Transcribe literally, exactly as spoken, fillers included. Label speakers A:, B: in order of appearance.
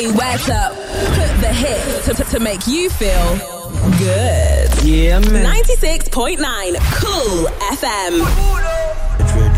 A: Where's up? Put the hits to, to, to make you feel good.
B: Yeah, man.
A: ninety-six point nine Cool F M.